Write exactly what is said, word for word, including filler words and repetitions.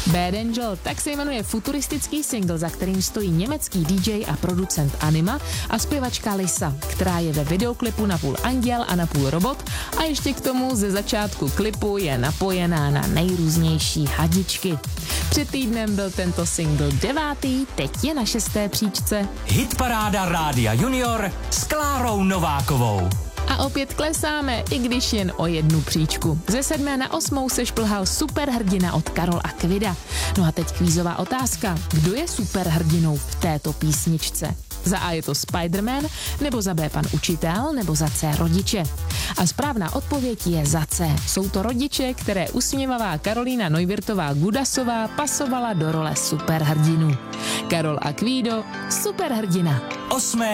Bad Angel, tak se jmenuje futuristický single, za kterým stojí německý D J a producent Anima a zpěvačka Lisa, která je ve videoklipu napůl anděl a napůl robot a ještě k tomu ze začátku klipu je napojená na nejrůznější hadičky. Před týdnem byl tento single devátý, teď je na šesté příčce. Hitparáda Rádia Junior s Klárou Novákovou. A opět klesáme, i když jen o jednu příčku. Ze sedmé na osmou se šplhal superhrdina od Karol Akvida. No a teď kvízová otázka. Kdo je superhrdinou v této písničce? Za A je to Spider-Man, nebo za B pan učitel, nebo za C rodiče. A správná odpověď je za C. Jsou to rodiče, které usměvavá Karolína Neuwirthová Gudasová pasovala do role superhrdinu. Karol Akvido, superhrdina. Osmé